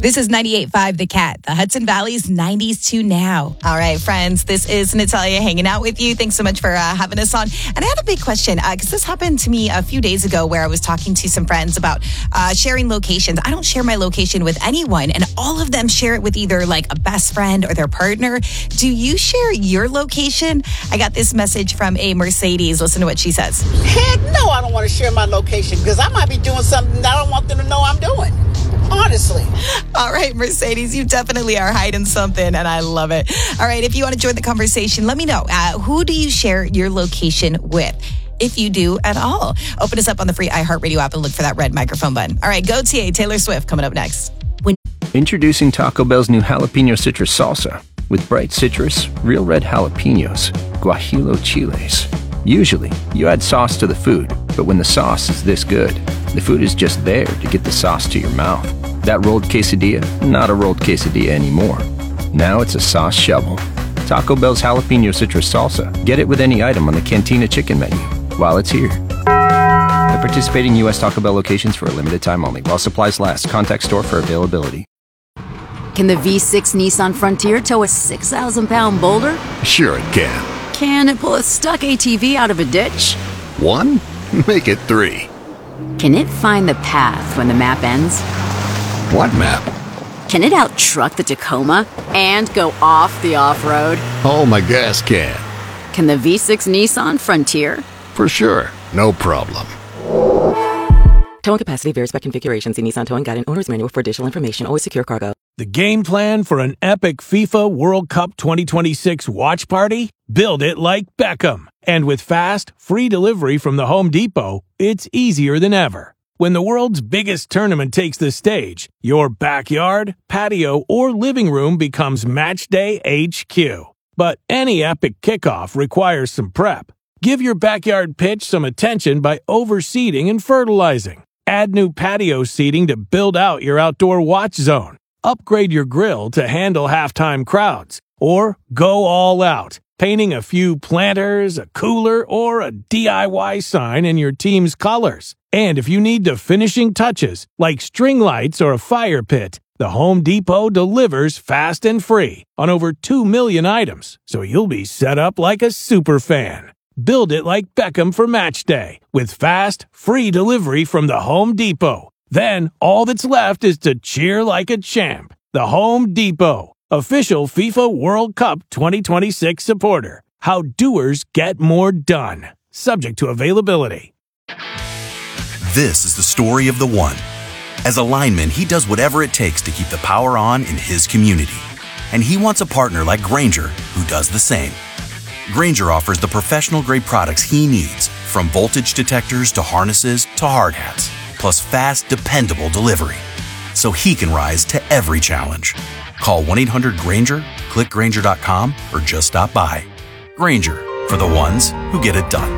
This is 98.5 The Cat, the Hudson Valley's 90s to now. All right, friends, this is Natalia hanging out with you. Thanks so much for having us on. And I had a big question, because this happened to me a few days ago where I was talking to some friends about sharing locations. I don't share my location with anyone, and all of them share it with either like a best friend or their partner. Do you share your location? I got this message from a Mercedes. Listen to what she says. Heck no, I don't want to share my location because I might be doing something that I don't want them to know I'm doing. Honestly. All right, Mercedes, you definitely are hiding something, and I love it. All right, if you want to join the conversation, let me know. Who do you share your location with? If you do at all. Open us up on the free iHeartRadio app and look for that red microphone button. All right, go TA, Taylor Swift coming up next. Introducing Taco Bell's new jalapeno citrus salsa with bright citrus, real red jalapenos, guajillo chiles. Usually, you add sauce to the food, but when the sauce is this good, the food is just there to get the sauce to your mouth. That rolled quesadilla, not a rolled quesadilla anymore. Now it's a sauce shovel. Taco Bell's jalapeno citrus salsa. Get it with any item on the Cantina chicken menu while it's here. At participating U.S. Taco Bell locations for a limited time only. While supplies last. Contact store for availability. Can the V6 Nissan Frontier tow a 6,000-pound boulder? Sure it can. Can it pull a stuck ATV out of a ditch? 1? Make it 3. Can it find the path when the map ends? What map? Can it out-truck the Tacoma and go off the off-road? Oh, my gas can. Can the V6 Nissan Frontier? For sure. No problem. Towing capacity varies by configuration. See Nissan Towing Guide and Owner's Manual for additional information. Always secure cargo. The game plan for an epic FIFA World Cup 2026 watch party? Build it like Beckham. And with fast, free delivery from the Home Depot, it's easier than ever. When the world's biggest tournament takes the stage, your backyard, patio, or living room becomes Matchday HQ. But any epic kickoff requires some prep. Give your backyard pitch some attention by overseeding and fertilizing. Add new patio seating to build out your outdoor watch zone. Upgrade your grill to handle halftime crowds. Or go all out, painting a few planters, a cooler, or a DIY sign in your team's colors. And if you need the finishing touches, like string lights or a fire pit, the Home Depot delivers fast and free on over 2 million items, so you'll be set up like a super fan. Build it like Beckham for Match Day with fast, free delivery from the Home Depot. Then all that's left is to cheer like a champ. The Home Depot, official FIFA World Cup 2026 supporter. How doers get more done. Subject to availability. This is the story of the one. As a lineman, he does whatever it takes to keep the power on in his community. And he wants a partner like Grainger who does the same. Grainger offers the professional-grade products he needs, from voltage detectors to harnesses to hard hats, plus fast, dependable delivery, so he can rise to every challenge. Call 1-800-GRAINGER, click Grainger.com, or just stop by. Grainger, for the ones who get it done.